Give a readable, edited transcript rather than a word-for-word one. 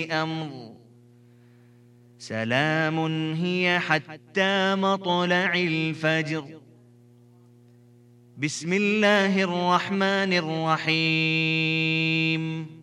أمر سلام هي حتى مطلع الفجر. بسم الله الرحمن الرحيم.